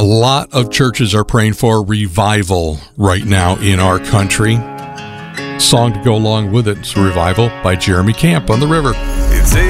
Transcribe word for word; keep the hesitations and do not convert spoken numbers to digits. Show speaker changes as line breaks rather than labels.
lot of churches are praying for revival right now in our country. Song to go along with it is Revival by Jeremy Camp on the River.